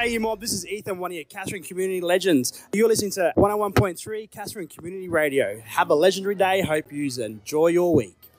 G'day, you mob. This is Ethan, one of your Katherine Community Legends. You're listening to 101.3 Katherine Community Radio. Have a legendary day. Hope you enjoy your week.